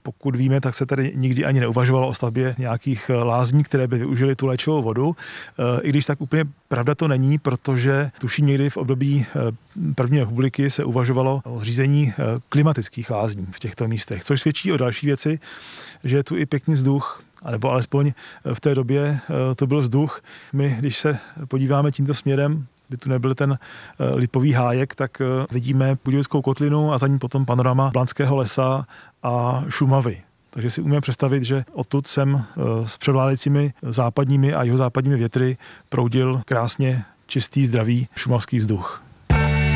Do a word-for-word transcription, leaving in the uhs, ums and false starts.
Pokud víme, tak se tady nikdy ani neuvažovalo o stavbě nějakých lázní, které by využily tu léčivou vodu. I když tak úplně pravda to není, protože tuším někdy v období první republiky se uvažovalo o zřízení klimatických lázní v těchto místech, což svědčí o další věci, že je tu i pěkný vzduch, anebo alespoň v té době to byl vzduch. My, když se podíváme tímto směrem, kdy tu nebyl ten lipový hájek, tak vidíme Budějovickou kotlinu a za ní potom panorama Blanského lesa a Šumavy. Takže si umím představit, že odtud sem s převládajícími západními a jihozápadními větry proudil krásně čistý, zdravý šumavský vzduch.